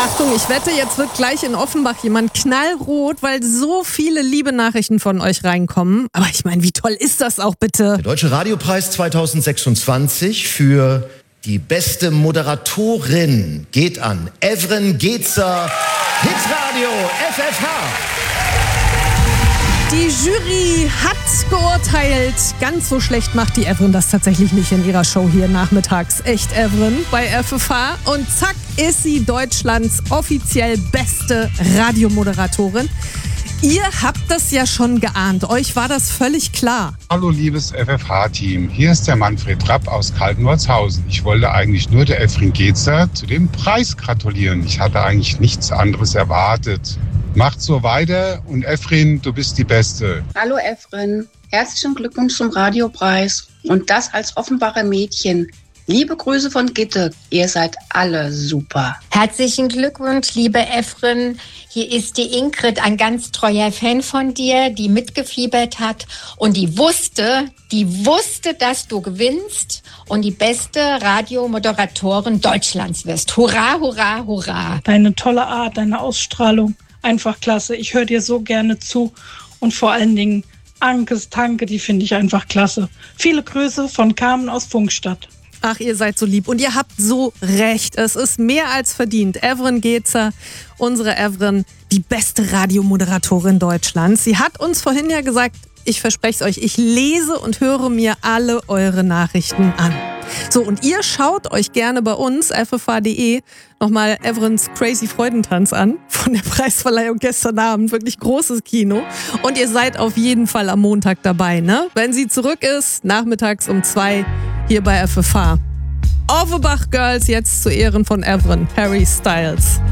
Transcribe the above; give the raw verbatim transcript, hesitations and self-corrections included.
Achtung, ich wette, jetzt wird gleich in Offenbach jemand knallrot, weil so viele liebe Nachrichten von euch reinkommen. Aber ich meine, wie toll ist das auch bitte? Der Deutsche Radiopreis zweitausendsechsundzwanzig für die beste Moderatorin geht an Evren Gezer, Hitradio F F H. Die Jury hat geurteilt. Ganz so schlecht macht die Evren das tatsächlich nicht in ihrer Show hier nachmittags. Echt Evren bei F F H. Und zack ist sie Deutschlands offiziell beste Radiomoderatorin. Ihr habt das ja schon geahnt. Euch war das völlig klar. Hallo liebes F F H-Team. Hier ist der Manfred Rapp aus Kaltenwolzhausen. Ich wollte eigentlich nur der Evren Gezer zu dem Preis gratulieren. Ich hatte eigentlich nichts anderes erwartet. Macht so weiter und Evren, du bist die Beste. Hallo Evren, herzlichen Glückwunsch zum Radiopreis und das als Offenbacher Mädchen. Liebe Grüße von Gitte, ihr seid alle super. Herzlichen Glückwunsch, liebe Evren. Hier ist die Ingrid, ein ganz treuer Fan von dir, die mitgefiebert hat und die wusste, die wusste, dass du gewinnst und die beste Radiomoderatorin Deutschlands wirst. Hurra, hurra, hurra. Deine tolle Art, deine Ausstrahlung, einfach klasse. Ich höre dir so gerne zu und vor allen Dingen Ankes Tanke, die finde ich einfach klasse. Viele Grüße von Carmen aus Funkstadt. Ach, ihr seid so lieb und ihr habt so recht. Es ist mehr als verdient. Evren Gezer, unsere Evren, die beste Radiomoderatorin Deutschlands. Sie hat uns vorhin ja gesagt, ich verspreche es euch, ich lese und höre mir alle eure Nachrichten an. So, und ihr schaut euch gerne bei uns, f f h punkt d e, nochmal Evrens Crazy Freudentanz an von der Preisverleihung gestern Abend. Wirklich großes Kino. Und ihr seid auf jeden Fall am Montag dabei, ne? Wenn sie zurück ist, nachmittags um zwei hier bei F F H. Offenbach Girls jetzt zu Ehren von Evren, Harry Styles.